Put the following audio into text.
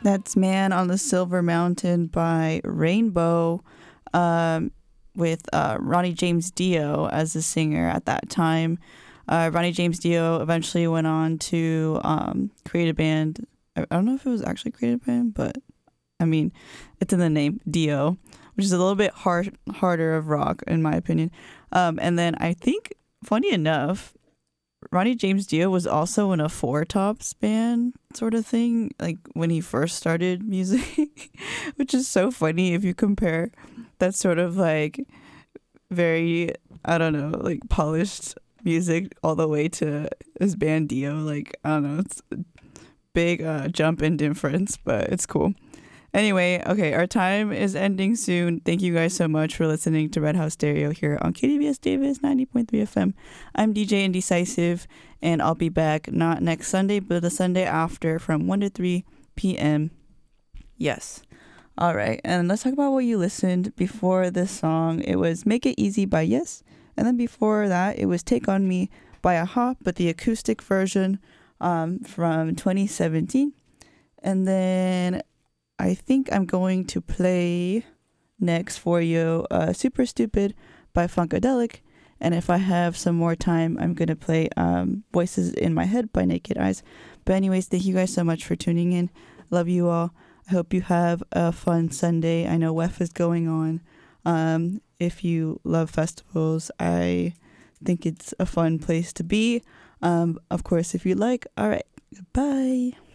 That's Man on the Silver Mountain by Rainbow, um, with Ronnie James Dio as the singer at that time. Ronnie James Dio eventually went on to create a band. I don't know if it was actually created by him, but I mean, it's in the name, Dio, which is a little bit harder of rock in my opinion. And then I think, funny enough, Ronnie James Dio was also in a Four Tops band sort of thing, like when he first started music, which is so funny if you compare that sort of like very, I don't know, like polished music all the way to his band Dio. Like, I don't know, it's a big jump in difference, but it's cool. Anyway, okay, our time is ending soon. Thank you guys so much for listening to Red House Stereo here on KDVS Davis 90.3 FM. I'm DJ Indecisive, and I'll be back not next Sunday, but the Sunday after from 1 to 3 p.m. Yes. All right, and let's talk about what you listened before this song. It was Make It Easy by Yes, and then before that, it was Take On Me by Aha, but the acoustic version from 2017. And then I think I'm going to play next for you Super Stupid by Funkadelic. And if I have some more time, I'm going to play Voices in My Head by Naked Eyes. But anyways, thank you guys so much for tuning in. Love you all. I hope you have a fun Sunday. I know WEF is going on. If you love festivals, I think it's a fun place to be. Of course, if you like. All right. Goodbye.